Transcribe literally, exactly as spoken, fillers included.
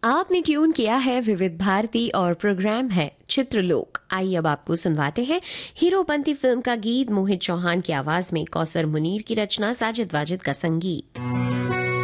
आपने ट्यून किया है विविध भारती और प्रोग्राम है चित्रलोक। आइए अब आपको सुनवाते हैं हीरोपंती फिल्म का गीत मोहित चौहान की आवाज में, कौसर मुनीर की रचना, साजिद वाजिद का संगीत।